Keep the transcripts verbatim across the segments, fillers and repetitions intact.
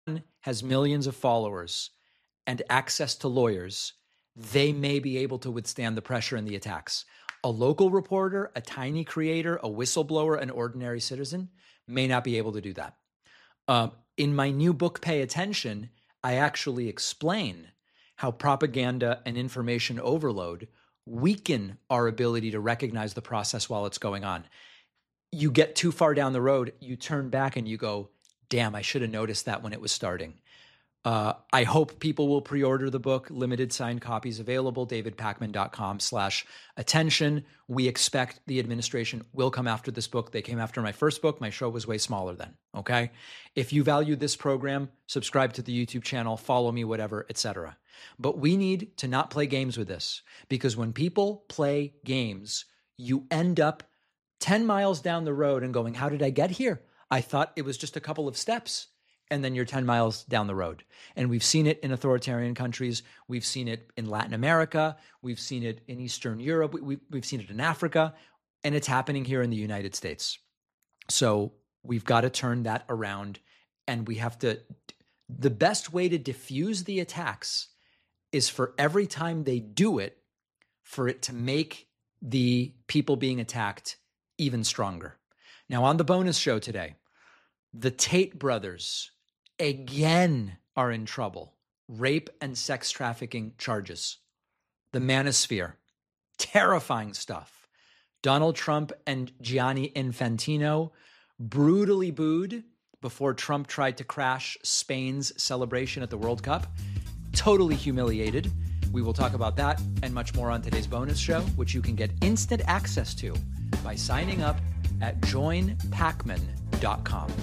has millions of followers and access to lawyers, they may be able to withstand the pressure and the attacks. A local reporter, a tiny creator, a whistleblower, an ordinary citizen may not be able to do that. Um, in my new book, Pay Attention, I actually explain how propaganda and information overload weaken our ability to recognize the process while it's going on. You get too far down the road, you turn back and you go, damn, I should have noticed that when it was starting. Uh, I hope people will pre-order the book. Limited signed copies available, davidpakman.com slash attention. We expect the administration will come after this book. They came after my first book. My show was way smaller then, okay? If you value this program, subscribe to the YouTube channel, follow me, whatever, et cetera. But we need to not play games with this, because when people play games, you end up ten miles down the road and going, how did I get here? I thought it was just a couple of steps. And then you're ten miles down the road. And we've seen it in authoritarian countries. We've seen it in Latin America. We've seen it in Eastern Europe. We, we've seen it in Africa. And it's happening here in the United States. So we've got to turn that around. And we have to, the best way to diffuse the attacks is for every time they do it, for it to make the people being attacked even stronger. Now, on the bonus show today, the Tate brothers again are in trouble. Rape and sex trafficking charges. The Manosphere. Terrifying stuff. Donald Trump and Gianni Infantino brutally booed before Trump tried to crash Spain's celebration at the World Cup. Totally humiliated. We will talk about that and much more on today's bonus show, which you can get instant access to by signing up at join pakman dot com.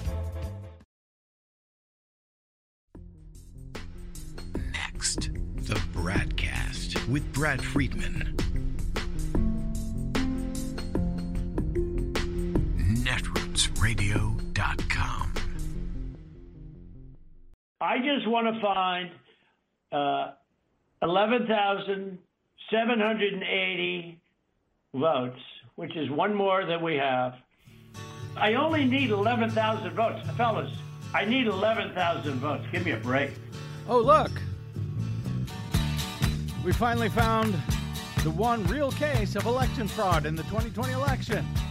Next, the Bradcast with Brad Friedman. netroots radio dot com. I just want to find uh, eleven thousand seven hundred eighty votes, which is one more than we have. I only need eleven thousand votes. Fellas, I need eleven thousand votes. Give me a break. Oh, look. We finally found the one real case of election fraud in the twenty twenty election.